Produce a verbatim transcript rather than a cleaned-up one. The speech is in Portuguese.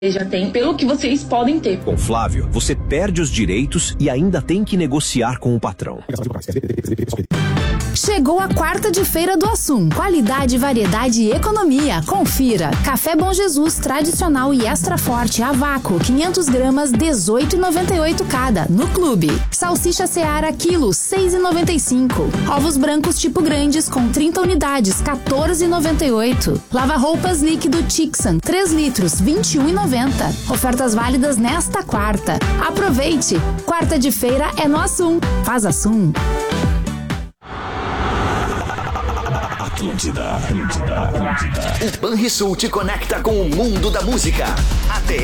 já tem, pelo que vocês podem ter. Com Flávio, você perde os direitos e ainda tem que negociar com o patrão. Chegou a quarta de feira do Assum. Qualidade, variedade e economia. Confira. Café Bom Jesus tradicional e extra forte a vácuo, quinhentas gramas, dezoito reais e noventa e oito centavos cada, no clube. Salsicha Seara quilo, seis reais e noventa e cinco centavos. Ovos brancos tipo grandes com trinta unidades, quatorze reais e noventa e oito centavos. Lava-roupas líquido Tixan, três litros, vinte e um reais e noventa centavos. Ofertas válidas nesta quarta. Aproveite. Quarta de feira é no Assum. Faz Assum. Atlântida, Atlântida, Atlântida. O Banrisul te conecta com o mundo da música. A T